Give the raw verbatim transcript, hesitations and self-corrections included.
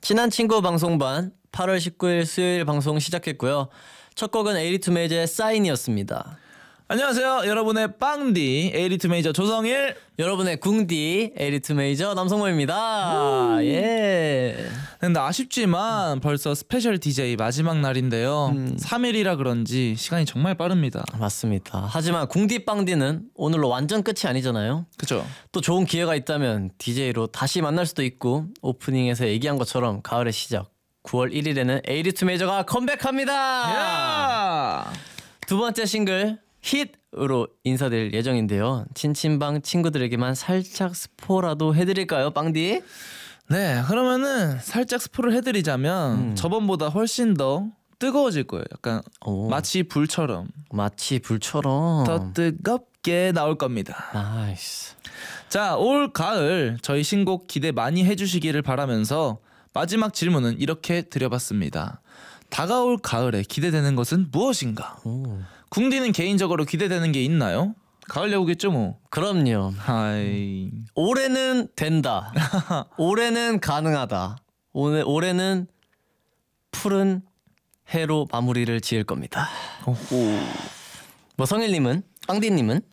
친한 친구 방송반 팔월 십구일 수요일 방송 시작했고요. 첫 곡은 에이리투 메이저의 사인이었습니다. 안녕하세요, 여러분의 빵디 에이리투 메이저 조성일, 여러분의 궁디 에이리투 메이저 남성모입니다. 음. 예. 근데 아쉽지만 벌써 스페셜 디제이 마지막 날인데요. 음. 삼 일이라 그런지 시간이 정말 빠릅니다. 맞습니다. 하지만 궁디 빵디는 오늘로 완전 끝이 아니잖아요. 그죠? 또 좋은 기회가 있다면 디제이로 다시 만날 수도 있고, 오프닝에서 얘기한 것처럼 가을의 시작 구월 일일에는 에이리투 메이저가 컴백합니다. 야! 두 번째 싱글 hit으로 인사드릴 예정인데요. 친친방 친구들에게만 살짝 스포라도 해드릴까요, 빵디? 네, 그러면은 살짝 스포를 해드리자면 음. 저번보다 훨씬 더 뜨거워질 거예요. 약간 오. 마치 불처럼 마치 불처럼 더 뜨겁게 나올 겁니다. 나이스. 자, 올 가을 저희 신곡 기대 많이 해주시기를 바라면서 마지막 질문은 이렇게 드려봤습니다. 다가올 가을에 기대되는 것은 무엇인가? 오. 궁디는 개인적으로 기대되는 게 있나요? 가을 야구겠죠 뭐. 그럼요. 하이. 올해는 된다. 올해는 가능하다. 올해, 올해는 푸른 해로 마무리를 지을 겁니다. 오호. 뭐 성일님은? 빵디님은?